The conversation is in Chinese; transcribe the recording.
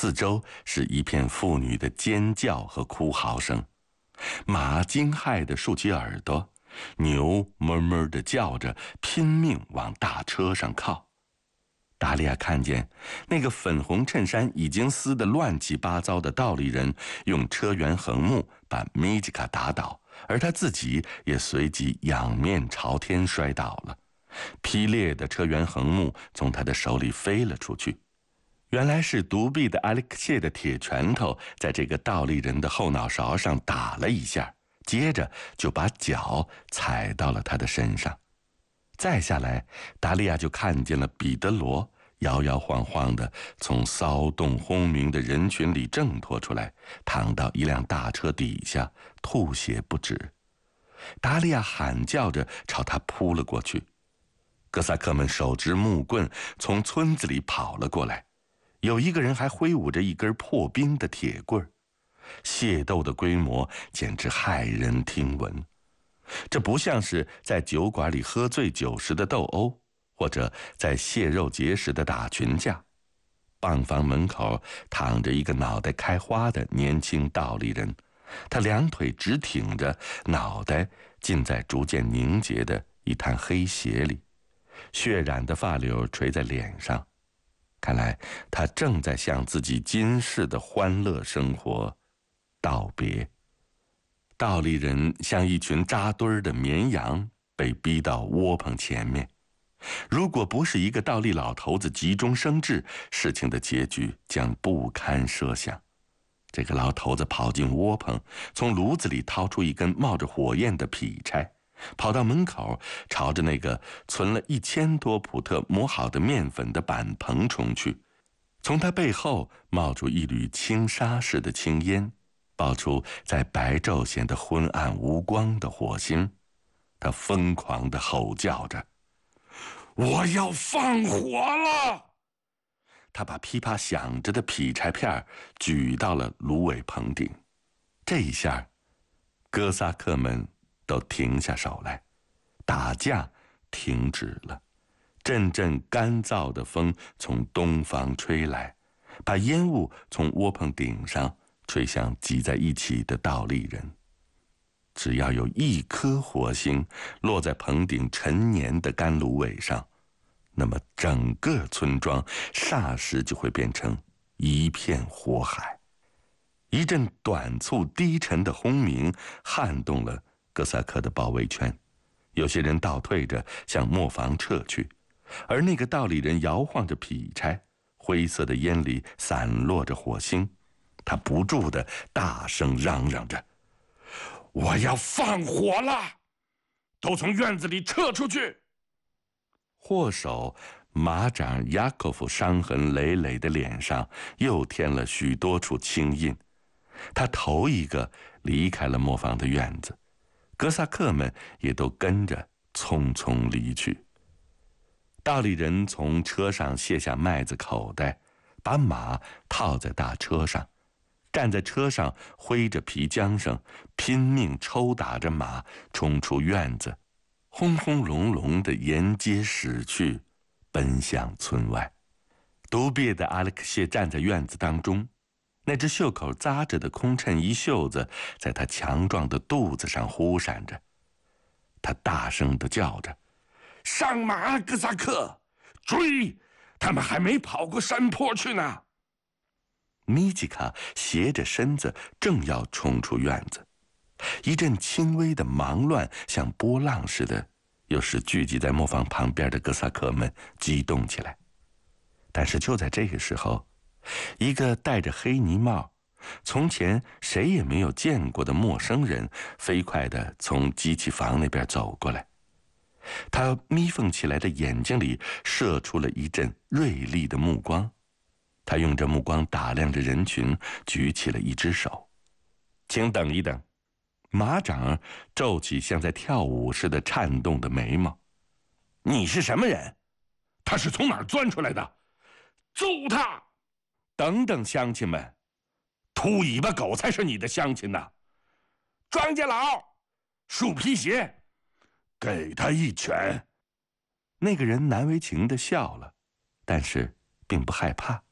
四周是一片妇女的尖叫和哭嚎声，马惊骇地竖起耳朵，牛哞哞地叫着，拼命往大车上靠。达利亚看见那个粉红衬衫已经撕得乱七八糟的倒立人用车辕横木把米吉卡打倒，而他自己也随即仰面朝天摔倒了，劈裂的车辕横木从他的手里飞了出去。原来是独臂的阿列克谢的铁拳头在这个倒立人的后脑勺上打了一下，接着就把脚踩到了他的身上。再下来，达利亚就看见了彼得罗摇摇晃晃地从骚动轰鸣的人群里挣脱出来，躺到一辆大车底下，吐血不止。达利亚喊叫着朝他扑了过去。哥萨克们手执木棍从村子里跑了过来，有一个人还挥舞着一根破冰的铁棍，械斗的规模简直骇人听闻。这不像是在酒馆里喝醉酒时的斗殴，或者在蟹肉节时的打群架。棒房门口躺着一个脑袋开花的年轻倒立人，他两腿直挺着，脑袋浸在逐渐凝结的一滩黑血里，血染的发绺垂在脸上。看来他正在向自己今世的欢乐生活道别。倒立人像一群扎堆儿的绵羊，被逼到窝棚前面。如果不是一个倒立老头子急中生智，事情的结局将不堪设想。这个老头子跑进窝棚，从炉子里掏出一根冒着火焰的劈柴，跑到门口，朝着那个存了1000多普特磨好的面粉的板棚冲去。从他背后冒出一缕轻纱似的青烟，爆出在白昼显得昏暗无光的火星。他疯狂地吼叫着：“我要放火了！”他把噼啪响着的劈柴片举到了芦苇棚顶。这一下，哥萨克们都停下手来，打架停止了。阵阵干燥的风从东方吹来，把烟雾从窝棚顶上吹向挤在一起的倒立人。只要有一颗火星落在棚顶陈年的干芦苇上，那么整个村庄霎时就会变成一片火海。一阵短促低沉的轰鸣撼动了哥萨克的包围圈，有些人倒退着向磨坊撤去，而那个倒立人摇晃着劈柴，灰色的烟里散落着火星。他不住地大声嚷嚷着：“我要放火了！都从院子里撤出去！”祸首马长雅科夫伤痕累累的脸上又添了许多处青印。他头一个离开了磨坊的院子，哥萨克们也都跟着匆匆离去。倒立人从车上卸下麦子口袋，把马套在大车上，站在车上挥着皮缰绳，拼命抽打着马，冲出院子，轰轰隆隆地沿街驶去，奔向村外。独臂的阿列克谢站在院子当中，那只袖口扎着的空衬衣袖子在他强壮的肚子上忽闪着。他大声地叫着：“上马，哥萨克！追！他们还没跑过山坡去呢！”米吉卡斜着身子正要冲出院子，一阵轻微的忙乱像波浪似的，又使聚集在磨坊旁边的哥萨克们激动起来。但是就在这个时候，一个戴着黑呢帽、从前谁也没有见过的陌生人飞快地从机器房那边走过来。他眯缝起来的眼睛里射出了一阵锐利的目光，他用这目光打量着人群，举起了一只手。“请等一等。”马长皱起像在跳舞似的颤动的眉毛。“你是什么人？他是从哪儿钻出来的？揍他！”“等等，乡亲们，秃尾巴狗才是你的乡亲呢！庄稼佬，树皮鞋，给他一拳！”那个人难为情地笑了，但是并不害怕。